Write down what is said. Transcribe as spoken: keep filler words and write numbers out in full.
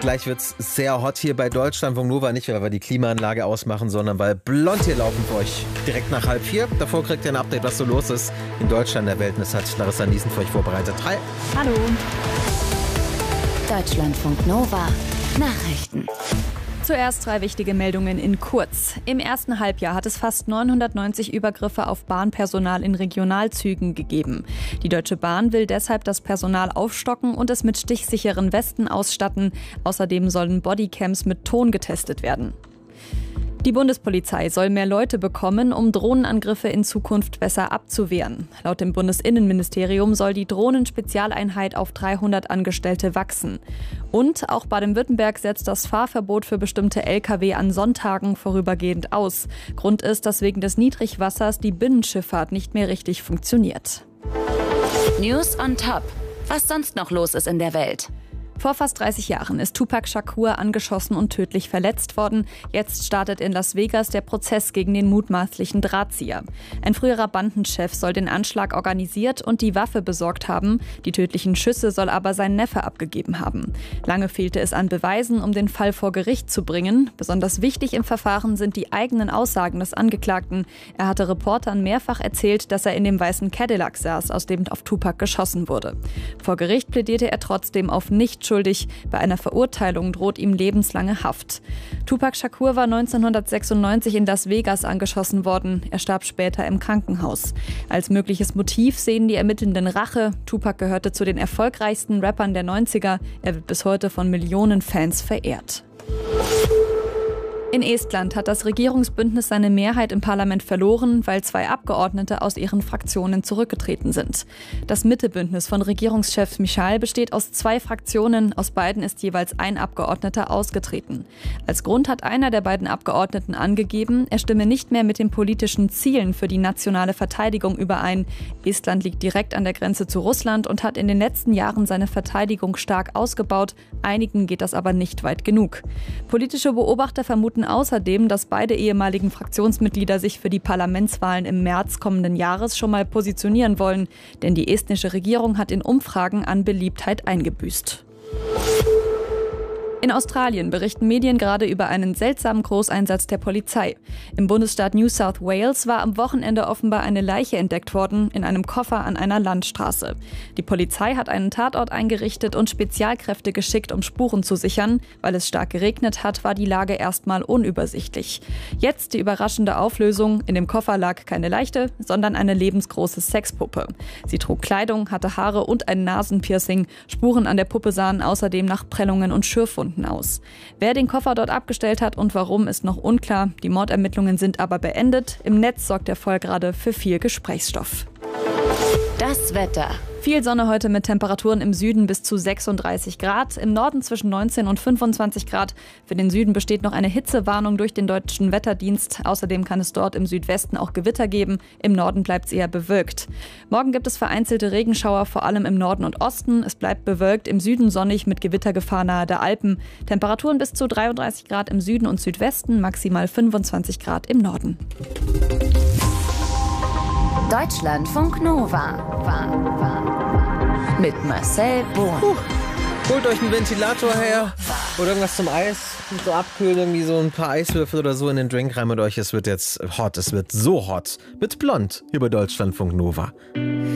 Gleich wird's sehr hot hier bei Deutschlandfunk Nova. Nicht, weil wir die Klimaanlage ausmachen, sondern weil Blond hier laufen für euch direkt nach halb vier. Davor kriegt ihr ein Update, was so los ist in Deutschland, der Welt. Und das hat Larissa Niesen für euch vorbereitet. Hi. Hallo. Deutschlandfunk Nova. Nachrichten. Zuerst drei wichtige Meldungen in kurz. Im ersten Halbjahr hat es fast neunhundertneunzig Übergriffe auf Bahnpersonal in Regionalzügen gegeben. Die Deutsche Bahn will deshalb das Personal aufstocken und es mit stichsicheren Westen ausstatten. Außerdem sollen Bodycams mit Ton getestet werden. Die Bundespolizei soll mehr Leute bekommen, um Drohnenangriffe in Zukunft besser abzuwehren. Laut dem Bundesinnenministerium soll die Drohnenspezialeinheit auf dreihundert Angestellte wachsen. Und auch Baden-Württemberg setzt das Fahrverbot für bestimmte L K W an Sonntagen vorübergehend aus. Grund ist, dass wegen des Niedrigwassers die Binnenschifffahrt nicht mehr richtig funktioniert. News on top. Was sonst noch los ist in der Welt? Vor fast dreißig Jahren ist Tupac Shakur angeschossen und tödlich verletzt worden. Jetzt startet in Las Vegas der Prozess gegen den mutmaßlichen Drahtzieher. Ein früherer Bandenchef soll den Anschlag organisiert und die Waffe besorgt haben. Die tödlichen Schüsse soll aber sein Neffe abgegeben haben. Lange fehlte es an Beweisen, um den Fall vor Gericht zu bringen. Besonders wichtig im Verfahren sind die eigenen Aussagen des Angeklagten. Er hatte Reportern mehrfach erzählt, dass er in dem weißen Cadillac saß, aus dem auf Tupac geschossen wurde. Vor Gericht plädierte er trotzdem auf nicht schuldig. Bei einer Verurteilung droht ihm lebenslange Haft. Tupac Shakur war neunzehnhundertsechsundneunzig in Las Vegas angeschossen worden. Er starb später im Krankenhaus. Als mögliches Motiv sehen die Ermittelnden Rache. Tupac gehörte zu den erfolgreichsten Rappern der neunziger. Er wird bis heute von Millionen Fans verehrt. In Estland hat das Regierungsbündnis seine Mehrheit im Parlament verloren, weil zwei Abgeordnete aus ihren Fraktionen zurückgetreten sind. Das Mittebündnis von Regierungschef Michal besteht aus zwei Fraktionen, aus beiden ist jeweils ein Abgeordneter ausgetreten. Als Grund hat einer der beiden Abgeordneten angegeben, er stimme nicht mehr mit den politischen Zielen für die nationale Verteidigung überein. Estland liegt direkt an der Grenze zu Russland und hat in den letzten Jahren seine Verteidigung stark ausgebaut. Einigen geht das aber nicht weit genug. Politische Beobachter vermuten außerdem, dass beide ehemaligen Fraktionsmitglieder sich für die Parlamentswahlen im März kommenden Jahres schon mal positionieren wollen, denn die estnische Regierung hat in Umfragen an Beliebtheit eingebüßt. In Australien berichten Medien gerade über einen seltsamen Großeinsatz der Polizei. Im Bundesstaat New South Wales war am Wochenende offenbar eine Leiche entdeckt worden, in einem Koffer an einer Landstraße. Die Polizei hat einen Tatort eingerichtet und Spezialkräfte geschickt, um Spuren zu sichern. Weil es stark geregnet hat, war die Lage erstmal unübersichtlich. Jetzt die überraschende Auflösung: In dem Koffer lag keine Leiche, sondern eine lebensgroße Sexpuppe. Sie trug Kleidung, hatte Haare und ein Nasenpiercing. Spuren an der Puppe sahen außerdem nach Prellungen und Schürfwunden aus. Wer den Koffer dort abgestellt hat und warum, ist noch unklar. Die Mordermittlungen sind aber beendet. Im Netz sorgt der Fall gerade für viel Gesprächsstoff. Das Wetter. Viel Sonne heute mit Temperaturen im Süden bis zu sechsunddreißig Grad, im Norden zwischen neunzehn und fünfundzwanzig Grad. Für den Süden besteht noch eine Hitzewarnung durch den Deutschen Wetterdienst. Außerdem kann es dort im Südwesten auch Gewitter geben. Im Norden bleibt es eher bewölkt. Morgen gibt es vereinzelte Regenschauer, vor allem im Norden und Osten. Es bleibt bewölkt, im Süden sonnig mit Gewittergefahr nahe der Alpen. Temperaturen bis zu dreiunddreißig Grad im Süden und Südwesten, maximal fünfundzwanzig Grad im Norden. Deutschlandfunk Nova. War, war. Mit Marcel Bohn. Puh. Holt euch einen Ventilator her oder irgendwas zum Eis, so abkühlen, irgendwie so ein paar Eiswürfel oder so in den Drink rein mit euch. Es wird jetzt hot, es wird so hot. Mit Blond hier bei Deutschlandfunk Nova.